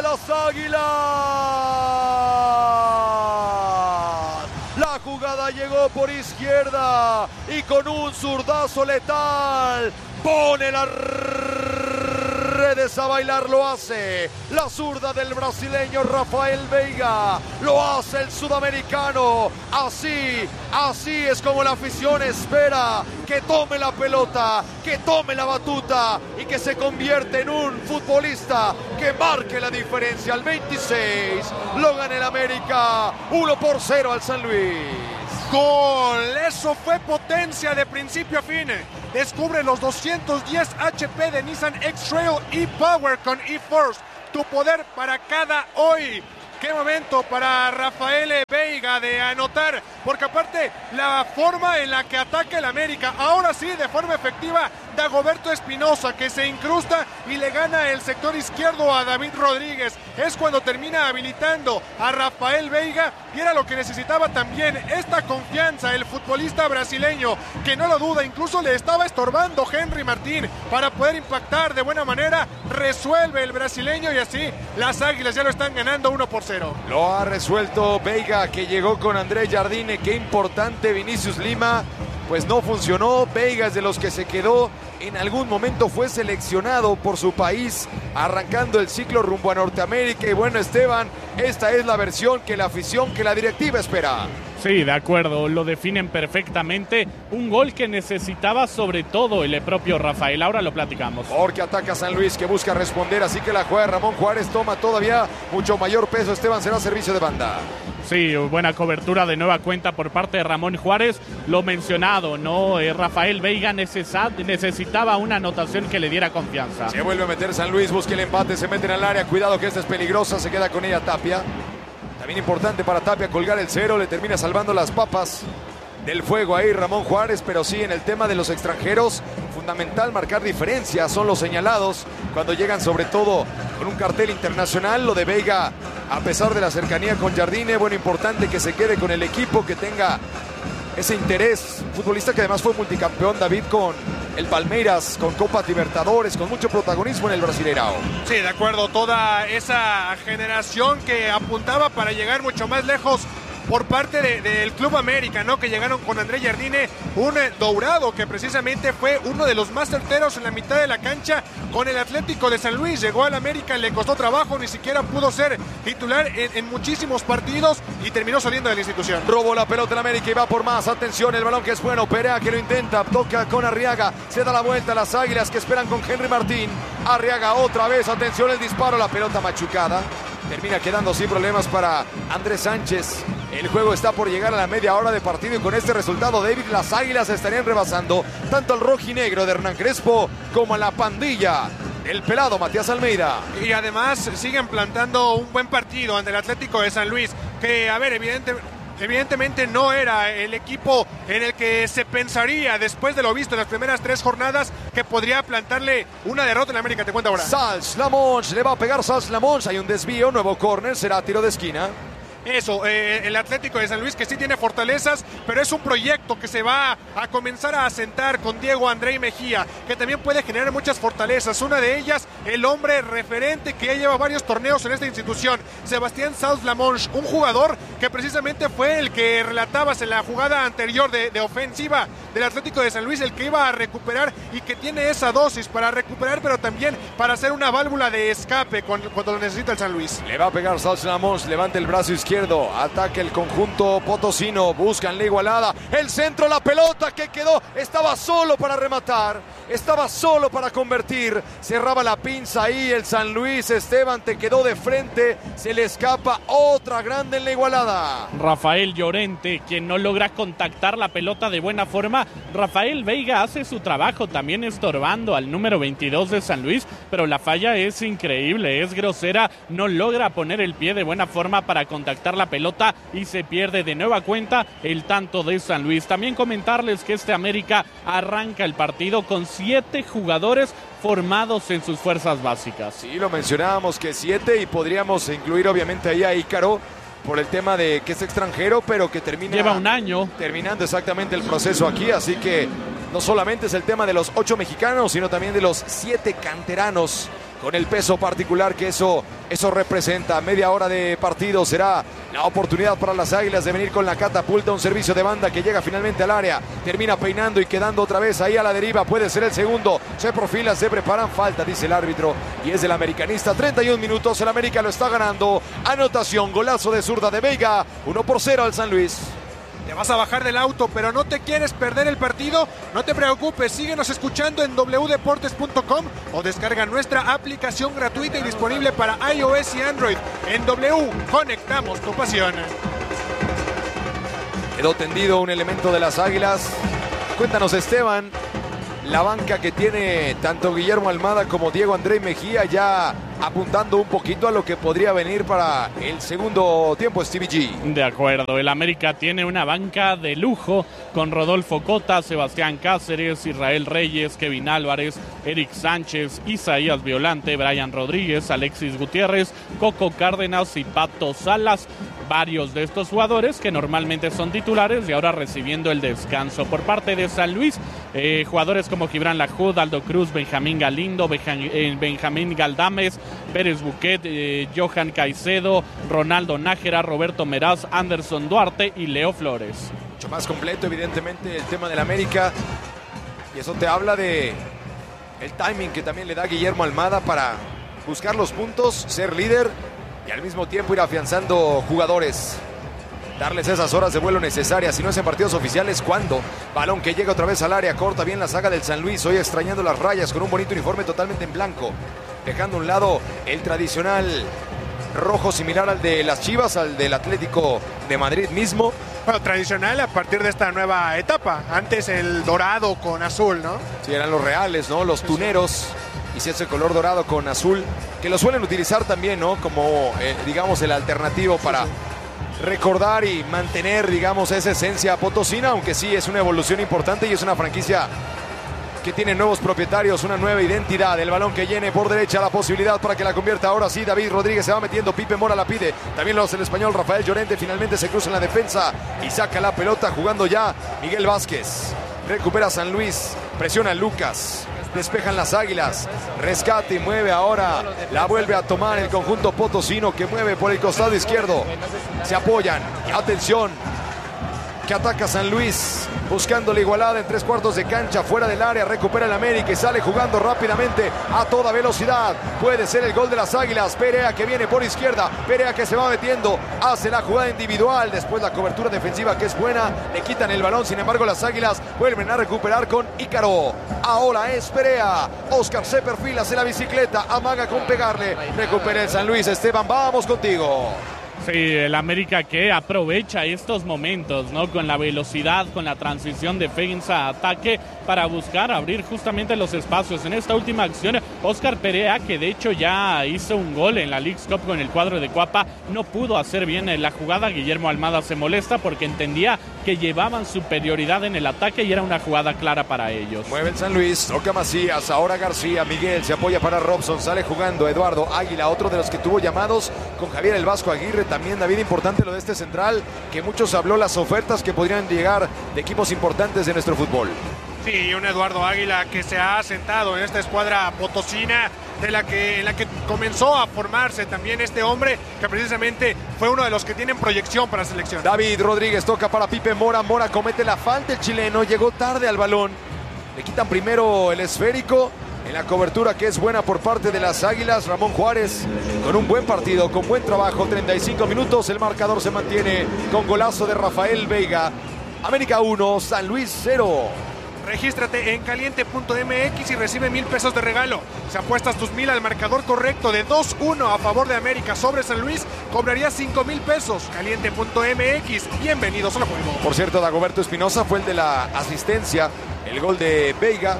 las Águilas. La jugada llegó por izquierda y con un zurdazo letal pone las redes a bailar, lo hace la zurda del brasileño Rafael Veiga, lo hace el sudamericano. Así es como la afición espera que tome la pelota, que tome la batuta y que se convierte en un futbolista que marque la diferencia. Al 26 lo gana el América 1-0 al San Luis. Gol, eso fue potencia de principio a fin. Descubre los 210 HP de Nissan X-Trail e-Power con e-Force. Tu poder para cada hoy. Qué momento para Rafael Veiga de anotar, porque aparte la forma en la que ataca el América, ahora sí de forma efectiva, Dagoberto Espinosa, que se incrusta y le gana el sector izquierdo a David Rodríguez. Es cuando termina habilitando a Rafael Veiga, y era lo que necesitaba también, esta confianza, el futbolista brasileño, que no lo duda, incluso le estaba estorbando Henry Martín para poder impactar de buena manera. Resuelve el brasileño y así las Águilas ya lo están ganando 1-0. Lo ha resuelto Veiga, que llegó con Andrés Jardine. Qué importante. Vinicius Lima pues no funcionó. Veiga es de los que se quedó. En algún momento fue seleccionado por su país, arrancando el ciclo rumbo a Norteamérica. Y bueno, Esteban, esta es la versión que la afición, que la directiva espera. Sí, de acuerdo, lo definen perfectamente. Un gol que necesitaba sobre todo el propio Rafael. Ahora lo platicamos. Porque ataca San Luis, que busca responder, así que la juega Ramón Juárez, toma todavía mucho mayor peso. Esteban, será servicio de banda. Sí, buena cobertura de nueva cuenta por parte de Ramón Juárez. Lo mencionado, ¿no? Rafael Veiga necesitaba una anotación que le diera confianza. Se vuelve a meter San Luis, busca el empate, se meten al área. Cuidado que esta es peligrosa, se queda con ella Tapia. También importante para Tapia colgar el cero, le termina salvando las papas del fuego ahí Ramón Juárez, pero sí, en el tema de los extranjeros, fundamental marcar diferencias, son los señalados cuando llegan sobre todo con un cartel internacional. Lo de Veiga, a pesar de la cercanía con Jardine, bueno, importante que se quede con el equipo, que tenga ese interés. Futbolista que además fue multicampeón, David, con el Palmeiras, con Copas Libertadores, con mucho protagonismo en el Brasileirao. Sí, de acuerdo, toda esa generación que apuntaba para llegar mucho más lejos por parte del Club América, ¿no? Que llegaron con Andrés Jardine, un Dourado que precisamente fue uno de los más certeros en la mitad de la cancha con el Atlético de San Luis. Llegó al América, le costó trabajo, ni siquiera pudo ser titular en muchísimos partidos y terminó saliendo de la institución. Robó la pelota en América y va por más. Atención, el balón que es bueno. Perea que lo intenta, toca con Arriaga, se da la vuelta a las Águilas que esperan con Henry Martín. Arriaga otra vez, atención el disparo, la pelota machucada. Termina quedando sin problemas para Andrés Sánchez. El juego está por llegar a la media hora de partido y con este resultado, David, las Águilas estarían rebasando tanto al rojinegro de Hernán Crespo como a la pandilla del pelado Matías Almeida. Y además siguen plantando un buen partido ante el Atlético de San Luis, que, a ver, evidentemente no era el equipo en el que se pensaría, después de lo visto en las primeras 3 jornadas, que podría plantarle una derrota en América. Te cuento ahora. Sals Lamons, le va a pegar Sals Lamons, hay un desvío, nuevo córner, será tiro de esquina. Eso, el Atlético de San Luis, que sí tiene fortalezas, pero es un proyecto que se va a comenzar a asentar con Diego André Mejía, que también puede generar muchas fortalezas. Una de ellas, el hombre referente que ya lleva varios torneos en esta institución, Sebastián Sals Lamons, un jugador que precisamente fue el que relatabas en la jugada anterior de ofensiva del Atlético de San Luis, el que iba a recuperar y que tiene esa dosis para recuperar, pero también para hacer una válvula de escape cuando lo necesita el San Luis. Le va a pegar Sals Lamons, levanta el brazo izquierdo. Ataque el conjunto potosino, buscan la igualada, el centro, la pelota que quedó, estaba solo para rematar, estaba solo para convertir, cerraba la pinza ahí el San Luis. Esteban, te quedó de frente, se le escapa otra grande en la igualada. Rafael Llorente, quien no logra contactar la pelota de buena forma. Rafael Veiga hace su trabajo también estorbando al número 22 de San Luis, pero la falla es increíble, es grosera, no logra poner el pie de buena forma para contactar la pelota y se pierde de nueva cuenta el tanto de San Luis. También comentarles que este América arranca el partido con 7 jugadores formados en sus fuerzas básicas. Sí, lo mencionábamos que 7 y podríamos incluir obviamente ahí a Ícaro por el tema de que es extranjero, pero que lleva un año terminando exactamente el proceso aquí, así que no solamente es el tema de los 8 mexicanos, sino también de los 7 canteranos con el peso particular que eso representa. Media hora de partido será la oportunidad para las Águilas de venir con la catapulta, un servicio de banda que llega finalmente al área, termina peinando y quedando otra vez ahí a la deriva, puede ser el segundo, se profilan, se preparan, falta, dice el árbitro, y es del americanista. 31 minutos, el América lo está ganando, anotación, golazo de zurda de Veiga, 1-0 al San Luis. Te vas a bajar del auto, pero no te quieres perder el partido. No te preocupes, síguenos escuchando en wdeportes.com o descarga nuestra aplicación gratuita y disponible para iOS y Android. En W, conectamos tu pasión. Quedó tendido un elemento de las Águilas. Cuéntanos, Esteban, la banca que tiene tanto Guillermo Almada como Diego Andrés Mejía, ya apuntando un poquito a lo que podría venir para el segundo tiempo, Stevie G. De acuerdo, el América tiene una banca de lujo con Rodolfo Cota, Sebastián Cáceres, Israel Reyes, Kevin Álvarez, Eric Sánchez, Isaías Violante, Brian Rodríguez, Alexis Gutiérrez, Coco Cárdenas y Pato Salas. Varios de estos jugadores que normalmente son titulares y ahora recibiendo el descanso. Por parte de San Luis, jugadores como Gibran Lahoud, Aldo Cruz, Benjamín Galindo, Benjamín Galdames, Pérez Buquet, Johan Caicedo, Ronaldo Nájera, Roberto Meraz, Anderson Duarte y Leo Flores. Mucho más completo, evidentemente, el tema del América. Y eso te habla de el timing que también le da Guillermo Almada para buscar los puntos, ser líder y al mismo tiempo ir afianzando jugadores. Darles esas horas de vuelo necesarias, si no es en partidos oficiales, ¿cuándo? Balón que llega otra vez al área, corta bien la saga del San Luis, hoy extrañando las rayas con un bonito uniforme totalmente en blanco, dejando a un lado el tradicional rojo similar al de las Chivas, al del Atlético de Madrid mismo. Bueno, tradicional a partir de esta nueva etapa, antes el dorado con azul, ¿no? Sí, eran los reales, ¿no? Los tuneros. Y si ese color dorado con azul, que lo suelen utilizar también, ¿no? Como, digamos, el alternativo para recordar y mantener, digamos, esa esencia potosina, aunque sí es una evolución importante y es una franquicia que tiene nuevos propietarios, una nueva identidad. El balón que llene por derecha, la posibilidad para que la convierta ahora sí. David Rodríguez se va metiendo, Pipe Mora la pide, también lo hace el español Rafael Llorente, finalmente se cruza en la defensa y saca la pelota jugando ya Miguel Vázquez. Recupera San Luis, presiona Lucas, despejan las Águilas, rescate y mueve ahora, la vuelve a tomar el conjunto potosino que mueve por el costado izquierdo, se apoyan, atención, que ataca San Luis, buscando la igualada en 3/4 de cancha, fuera del área, recupera el América y sale jugando rápidamente a toda velocidad, puede ser el gol de las Águilas. Perea que viene por izquierda, Perea que se va metiendo, hace la jugada individual, después la cobertura defensiva que es buena, le quitan el balón, sin embargo las Águilas vuelven a recuperar con Ícaro, ahora es Perea, Oscar se perfila, hace la bicicleta, amaga con pegarle, recupera el San Luis. Esteban, vamos contigo. Sí, el América que aprovecha estos momentos, ¿no? Con la velocidad, con la transición defensa, ataque, para buscar abrir justamente los espacios. En esta última acción, Oscar Perea, que de hecho ya hizo un gol en la Leagues Cup con el cuadro de Cuapa, no pudo hacer bien la jugada. Guillermo Almada se molesta porque entendía que llevaban superioridad en el ataque y era una jugada clara para ellos. Mueve el San Luis, toca Macías, ahora García, Miguel se apoya para Robson, sale jugando Eduardo Águila, otro de los que tuvo llamados con Javier el Vasco Aguirre. También, David, importante lo de este central, que muchos habló las ofertas que podrían llegar de equipos importantes de nuestro fútbol. Sí, un Eduardo Águila que se ha sentado en esta escuadra potosina en la que comenzó a formarse también este hombre, que precisamente fue uno de los que tienen proyección para la selección. David Rodríguez toca para Pipe Mora, Mora comete la falta, el chileno llegó tarde al balón, le quitan primero el esférico. En la cobertura que es buena por parte de las Águilas, Ramón Juárez con un buen partido, con buen trabajo, 35 minutos, el marcador se mantiene con golazo de Rafael Veiga. América 1, San Luis 0. Regístrate en caliente.mx y recibe 1,000 pesos de regalo. Si apuestas tus 1,000 al marcador correcto de 2-1 a favor de América sobre San Luis, cobrarías 5,000 pesos. Caliente.mx, bienvenidos al juego. Por cierto, Dagoberto Espinosa fue el de la asistencia, el gol de Veiga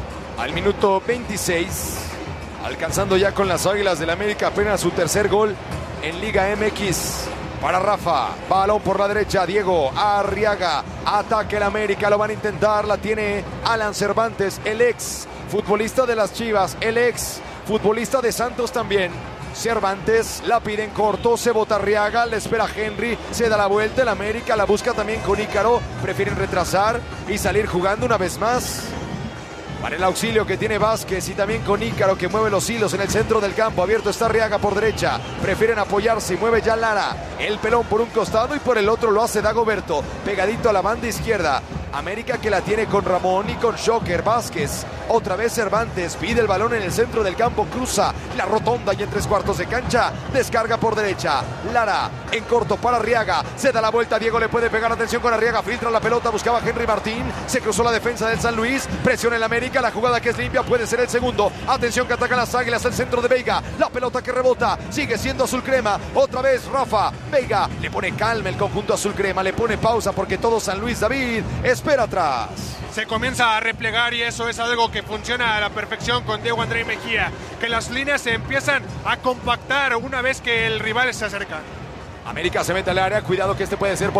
al minuto 26, alcanzando ya con las Águilas del América apenas su tercer gol en Liga MX. Para Rafa, balón por la derecha, Diego Arriaga, ataque el América, lo van a intentar, la tiene Alan Cervantes, el ex futbolista de las Chivas, el ex futbolista de Santos también. Cervantes, la pide en corto, se bota Arriaga, le espera Henry, se da la vuelta, el América la busca también con Ícaro, prefieren retrasar y salir jugando una vez más. Para el auxilio que tiene Vázquez y también con Ícaro que mueve los hilos en el centro del campo. Abierto está Arriaga por derecha. Prefieren apoyarse y mueve ya Lara. El pelón por un costado y por el otro lo hace Dagoberto. Pegadito a la banda izquierda. América que la tiene con Ramón y con Shocker. Vázquez, otra vez Cervantes, pide el balón en el centro del campo, cruza la rotonda y en 3/4 de cancha, descarga por derecha, Lara en corto para Arriaga, se da la vuelta, Diego le puede pegar, atención con Arriaga, filtra la pelota, buscaba Henry Martín, se cruzó la defensa del San Luis, presiona el América, la jugada que es limpia puede ser el segundo, atención que atacan las Águilas, el centro de Veiga, la pelota que rebota, sigue siendo azul crema, otra vez Rafa, Veiga, le pone calma el conjunto azul crema, le pone pausa porque todo San Luis David espera atrás. Se comienza a replegar y eso es algo que funciona a la perfección con Diego André Mejía, que las líneas se empiezan a compactar una vez que el rival se acerca. América se mete al área, cuidado que este puede ser